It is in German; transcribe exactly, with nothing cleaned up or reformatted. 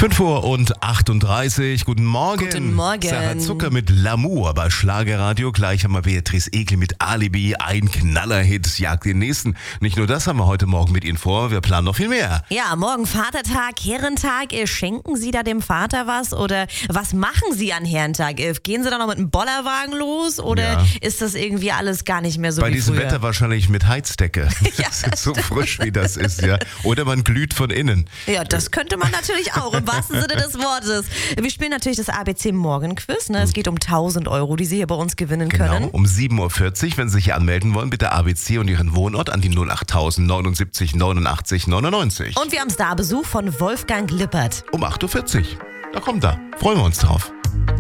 fünf Uhr und achtunddreißig. Guten Morgen. Guten Morgen. Sarah Zucker mit L'amour bei Schlagerradio. Gleich haben wir Beatrice Egli mit Alibi. Ein Knallerhit jagt den nächsten. Nicht nur das haben wir heute Morgen mit Ihnen vor. Wir planen noch viel mehr. Ja, morgen Vatertag, Herrentag. Schenken Sie da dem Vater was? Oder was machen Sie an Herrentag? Gehen Sie da noch mit einem Bollerwagen los? Oder Ja. ist das irgendwie alles gar nicht mehr so Bei wie diesem früher? Wetter wahrscheinlich mit Heizdecke. Ja, Das ist so frisch, wie das ist. Ja. Oder man glüht von innen. Ja, das könnte man natürlich auch, im wahrsten Sinne des Wortes. Wir spielen natürlich das A B C Morgenquiz. Ne? Es geht um tausend Euro, die Sie hier bei uns gewinnen Genau, können. um sieben Uhr vierzig, wenn Sie sich hier anmelden wollen, bitte A B C und Ihren Wohnort an die null acht tausend neunundsiebzig neunundachtzig neunundneunzig. Und wir haben Starbesuch von Wolfgang Lippert. Um acht Uhr vierzig. Da kommt er. Freuen wir uns drauf.